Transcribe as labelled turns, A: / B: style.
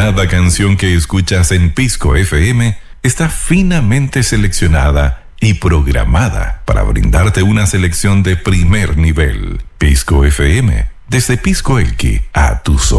A: Cada canción que escuchas en Pisco FM está finamente seleccionada y programada para brindarte una selección de primer nivel. Pisco FM, desde Pisco Elqui a tus